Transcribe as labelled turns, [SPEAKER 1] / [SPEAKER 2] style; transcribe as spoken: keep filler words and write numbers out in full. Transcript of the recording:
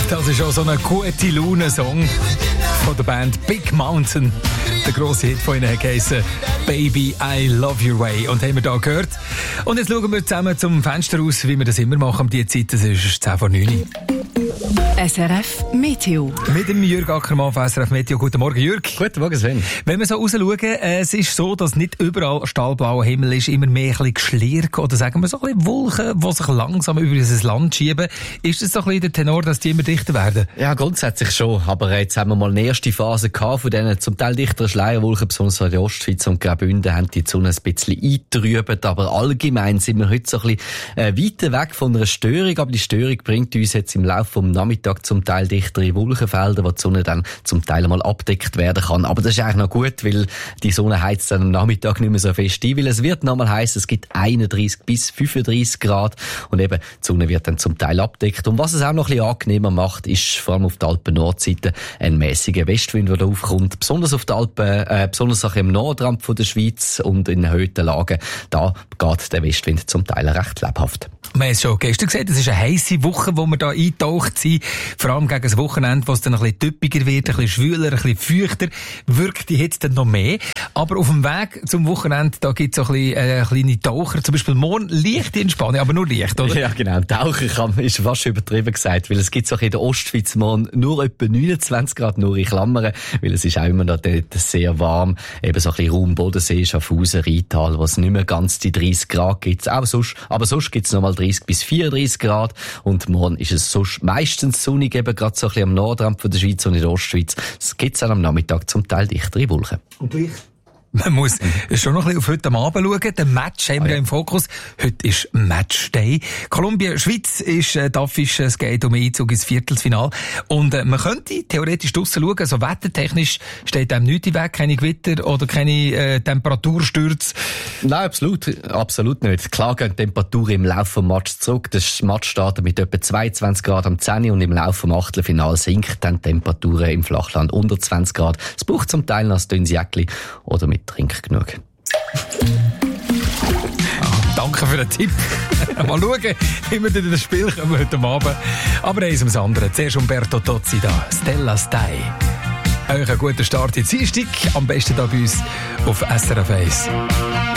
[SPEAKER 1] Das ist auch so ein gute Laune-Song von der Band Big Mountain. Der grosse Hit von ihnen heisst Baby, I Love Your Way. Und haben wir hier gehört. Und jetzt schauen wir zusammen zum Fenster aus, wie wir das immer machen um diese Zeit. Das ist zehn vor neun.
[SPEAKER 2] S R F Meteo.
[SPEAKER 1] Mit dem Jürg Ackermann von S R F Meteo. Guten Morgen, Jürg.
[SPEAKER 3] Guten Morgen, Sven.
[SPEAKER 1] Wenn wir so rausschauen, äh, es ist so, dass nicht überall stahlblauer Himmel ist, immer mehr ein bisschen Geschlirr oder sagen wir so ein bisschen Wolken, die sich langsam über dieses Land schieben. Ist das so ein bisschen der Tenor, dass die immer dichter werden?
[SPEAKER 3] Ja, grundsätzlich schon. Aber jetzt haben wir mal eine erste Phase gehabt von diesen zum Teil dichteren Schleierwolken, besonders in der Ostschweiz und Graubünden haben die Sonne ein bisschen eingetrübt. Aber allgemein sind wir heute so ein bisschen äh, weiter weg von einer Störung. Aber die Störung bringt uns jetzt im Laufe vom Nachmittag zum Teil dichtere Wolkenfelder, wo die Sonne dann zum Teil mal abdeckt werden kann. Aber das ist eigentlich noch gut, weil die Sonne heizt dann am Nachmittag nicht mehr so fest ein, weil es wird nochmal heissen, es gibt einunddreissig bis fünfunddreissig Grad und eben die Sonne wird dann zum Teil abdeckt. Und was es auch noch ein bisschen angenehmer macht, ist vor allem auf der Alpen-Nordseite ein mäßiger Westwind, der da aufkommt. Besonders auf der Alpen, äh, besonders auch im Nordrand von der Schweiz und in erhöhten Lagen, da geht der Westwind zum Teil recht lebhaft.
[SPEAKER 1] Wir haben es schon gestern gesagt, es ist eine heisse Woche, wo wir da eingetaucht sind. Vor allem gegen das Wochenende, wo es dann ein bisschen typischer wird, ein bisschen schwüler, ein bisschen feuchter, wirkt die Hitze dann noch mehr. Aber auf dem Weg zum Wochenende, da gibt es so ein bisschen äh, kleine Taucher, zum Beispiel morgen leicht in Spanien, aber nur leicht, oder?
[SPEAKER 3] Ja, genau. Taucher kann, ist fast übertrieben gesagt, weil es gibt auch in der Ostschweiz morgen nur etwa neunundzwanzig Grad, nur in Klammern, weil es ist auch immer noch dort sehr warm. Eben so ein bisschen Raum Bodensee, Schaffhausen, Rheintal, wo es nicht mehr ganz die dreißig Grad gibt. Aber sonst, aber sonst gibt es nochmal dreißig bis vierunddreissig Grad und morgen ist es sonst meistens sonnig, eben gerade so ein bisschen am Nordrand von der Schweiz und in der Ostschweiz. Es gibt dann am Nachmittag zum Teil dichtere Wolken.
[SPEAKER 1] Und gleich? Man muss schon noch ein bisschen auf heute Abend schauen. Den Match haben wir ja im Fokus. Heute ist Matchday. Kolumbien-Schweiz ist, äh, da ist, es geht um Einzug ins Viertelfinale. Und, äh, man könnte theoretisch draussen schauen, also wettertechnisch steht einem nichts im Weg, keine Gewitter oder keine, äh, Temperaturstürze.
[SPEAKER 3] Nein, absolut, absolut nicht. Klar gehen die Temperaturen im Laufe des Matches zurück. Das Match startet mit etwa zweiundzwanzig Grad am zehn und im Laufe des Achtelfinals sinkt dann die Temperaturen im Flachland unter zwanzig Grad. Es braucht zum Teil noch ein dünnes Jäckchen oder mit Trink genug.
[SPEAKER 1] Ah, danke für den Tipp. Mal schauen, wie wir in das Spiel kommen heute Abend. Aber eins ums andere. Zuerst Umberto Tozzi da. Stella Stai. Euch einen guten Start in die Dienstag. Am besten da bei uns auf S R F eins.